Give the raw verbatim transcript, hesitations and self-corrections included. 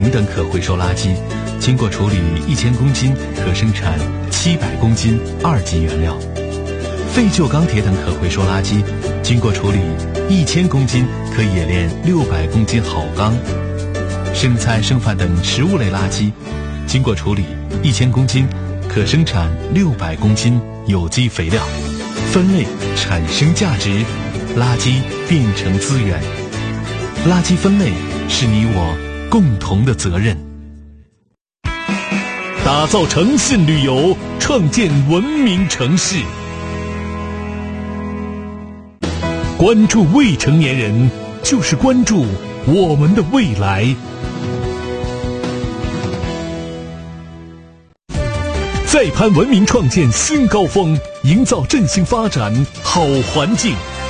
等可回收垃圾，经过处理一千公斤可生产七百公斤二级原料；废旧钢铁等可回收垃圾，经过处理一千公斤可冶炼六百公斤好钢；剩菜剩饭等食物类垃圾，经过处理一千公斤可生产六百公斤有机肥料。分类产生价值，垃圾变成资源。垃圾分类是你我共同的责任。打造诚信旅游，创建文明城市。关注未成年人，就是关注我们的未来。再攀文明，创建新高峰，营造振兴发展好环境。